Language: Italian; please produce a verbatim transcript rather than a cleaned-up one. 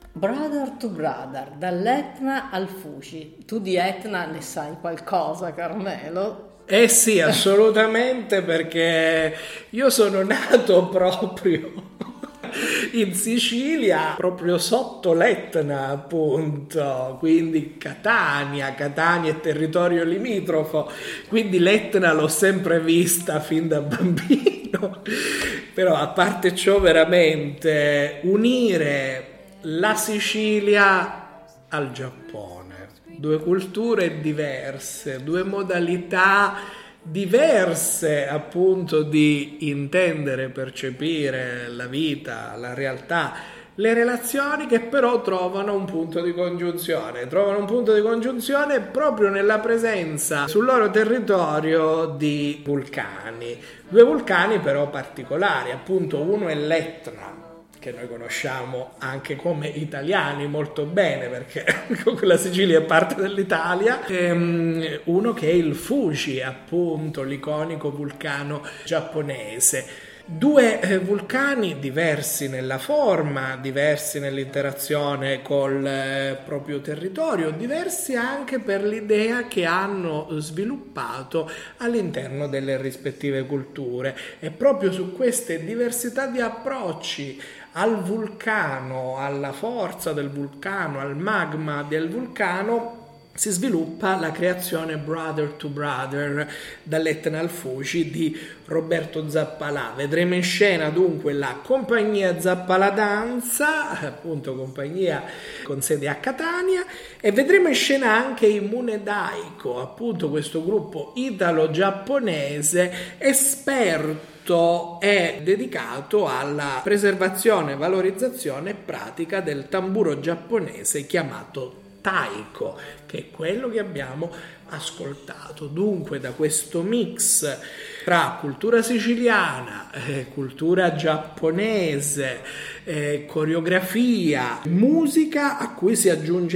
Brother to brother, dall'Etna al Fuji. Tu di Etna ne sai qualcosa, Carmelo? Eh sì, assolutamente, perché io sono nato proprio in Sicilia, proprio sotto l'Etna, appunto, quindi Catania, Catania è territorio limitrofo, quindi l'Etna l'ho sempre vista fin da bambino, però a parte ciò veramente unire la Sicilia al Giappone, due culture diverse, due modalità diverse appunto di intendere, percepire la vita, la realtà, le relazioni, che però trovano un punto di congiunzione, trovano un punto di congiunzione proprio nella presenza sul loro territorio di vulcani, due vulcani però particolari, appunto uno è l'Etna, che noi conosciamo anche come italiani molto bene, perché la Sicilia è parte dell'Italia, e uno che è il Fuji, appunto l'iconico vulcano giapponese. Due eh, vulcani diversi nella forma, diversi nell'interazione col eh, proprio territorio, diversi anche per l'idea che hanno sviluppato all'interno delle rispettive culture. E proprio su queste diversità di approcci al vulcano, alla forza del vulcano, al magma del vulcano, si sviluppa la creazione Brother to Brother, dall'Etna al Fuji, di Roberto Zappalà. Vedremo in scena dunque la compagnia Zappalà Danza, appunto compagnia con sede a Catania, e vedremo in scena anche i Munedaiko, appunto questo gruppo italo-giapponese esperto è dedicato alla preservazione, valorizzazione e pratica del tamburo giapponese chiamato taiko, che è quello che abbiamo ascoltato. Dunque, da questo mix tra cultura siciliana, eh, cultura giapponese, eh, coreografia, musica, a cui si aggiunge